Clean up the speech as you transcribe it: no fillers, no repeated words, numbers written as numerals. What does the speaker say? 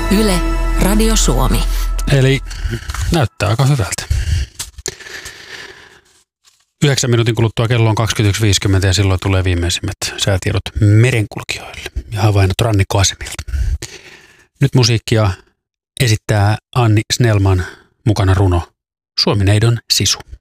Yle, Radio Suomi. Eli näyttää aika hyvältä. 9 minuutin kuluttua kello on 21.50 ja silloin tulee viimeisimmät säätiedot merenkulkijoille ja havainnot rannikkoasemilta. Nyt musiikkia esittää Anni Snellman, mukana runo Suomineidon sisu.